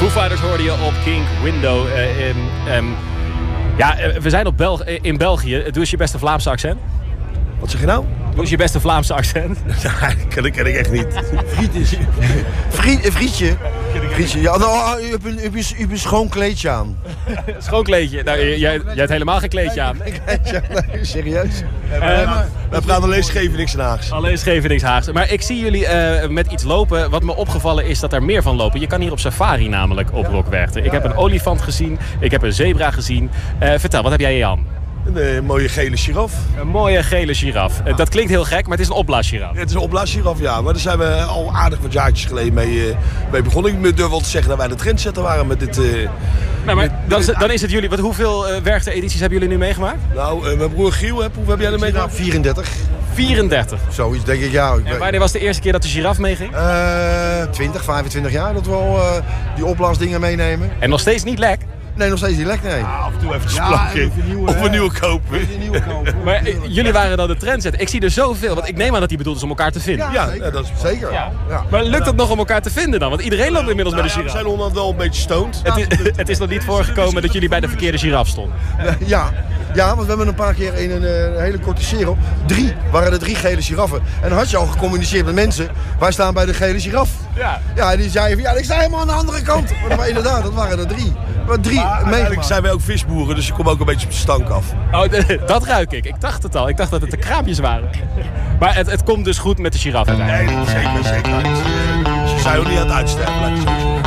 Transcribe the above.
Foo Fighters hoorde je op King Window. We zijn in België. Doe eens je beste Vlaamse accent. Wat zeg je nou? Doe eens je beste Vlaamse accent. Ja, dat ken ik echt niet. Frietje. Ja, nou, u hebt een schoon kleedje aan. Schoon kleedje. Nou, jij hebt helemaal geen kleedje aan. Nee, serieus. Wij praten alleen Scheveningse en Haagse. Alleen Scheveningse Haagse. Maar ik zie jullie met iets lopen. Wat me opgevallen is dat er meer van lopen. Je kan hier op safari namelijk op Rockwerchter. Ik heb een olifant gezien. Ik heb een zebra gezien. Vertel, wat heb jij in je hand? Een mooie gele giraf. Een mooie gele giraf. Dat klinkt heel gek, maar het is een opblaasgiraf. Het is een opblaasgiraf, ja. Maar daar zijn we al aardig wat jaartjes geleden mee begonnen. Ik durf wel te zeggen dat wij de trendsetter waren met dit... Dan is het jullie... Hoeveel Werchter-edities hebben jullie nu meegemaakt? Nou, mijn broer Giel, hoeveel heb jij er meegemaakt? 34. 34? Zoiets, denk ik, ja. En wanneer was de eerste keer dat de giraf meeging? 20, 25 jaar dat we al die opblaasdingen meenemen. En nog steeds niet lek? Nee, nog steeds niet lek, nee. Af en toe even splakken. Of een nieuwe kopen. Maar jullie waren dan de trendsetter. Ik zie er zoveel, want ik neem aan dat die bedoeld is om elkaar te vinden. Ja, dat is zeker. Ja. Maar lukt het nog om elkaar te vinden dan? Want iedereen loopt inmiddels bij de giraf. We zijn onderhand wel een beetje stoned. Het is nog niet voorgekomen dat jullie bij de verkeerde giraf stonden. Ja, want we hebben een paar keer in een hele korte serie. Waren er 3 gele giraffen. En dan had je al gecommuniceerd met mensen. Wij staan bij de gele giraf. Ja, die zeiden van, ik sta helemaal aan de andere kant. Maar inderdaad, dat waren er 3. Eigenlijk zijn wij ook visboeren, dus je komt ook een beetje op de stank af. Oh, dat ruik ik. Ik dacht het al. Ik dacht dat het de kraampjes waren. Maar het komt dus goed met de giraf uiteindelijk. Nee, zeker. Ze zijn ook niet aan het uitsterven.